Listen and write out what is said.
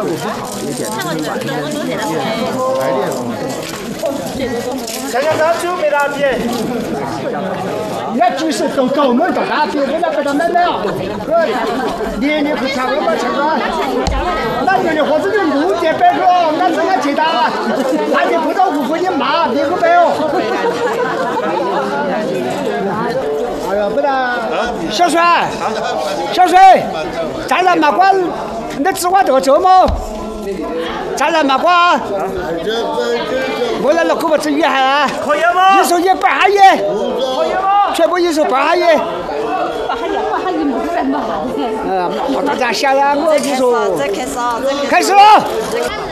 效果不好，有点排练。 想想他就没打的。 那就是都我们到那边，那给他买了，年年去唱歌嘛唱歌，那有的伙子就6点半个，那怎么接单？那你不到5分你骂别个没有？哎呀，不然小帅，小帅，咱俩马关，那只管得走吗？咱俩马关，我来给我吃鱼海， 可以吗？ 一手180元， 可以吗？ 全部一手80元。 8元没得买的。 我大家下来，我就说， 这开始， 开始了。